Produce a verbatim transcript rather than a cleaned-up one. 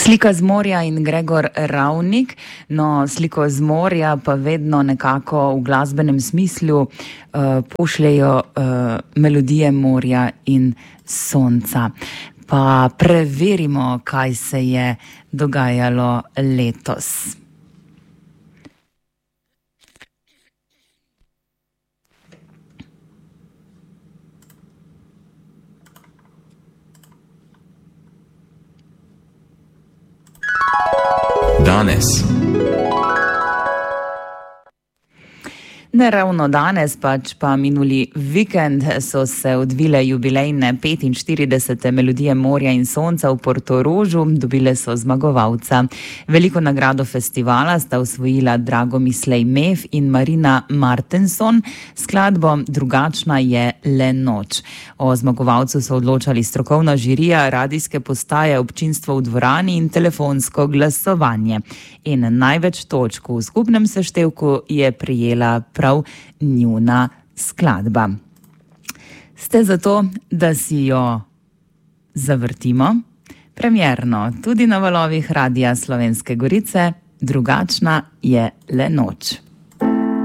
Slika z morja in Gregor Ravnik, no sliko z morja pa vedno nekako v glasbenem smislu uh, pošljejo uh, melodije morja in sonca. Pa preverimo, kaj se je dogajalo letos. Danes. Ne ravno danes, pač pa minuli vikend so se odvile jubilejne petinštiridesete melodije morja in sonca v Portorožu, dobile so zmagovalca. Veliko nagrado festivala sta osvojila Dragomislej Mef in Marina Martenson, skladbo Drugačna je le noč. O zmagovalcu so odločali strokovna žirija, radijske postaje, občinstvo v dvorani in telefonsko glasovanje. In največ točk v skupnem seštevku je prijela prav njuna skladba. Ste za to, da si jo zavrtimo? Premierno tudi na valovih Radia Slovenske Gorice, Drugačna je le noč.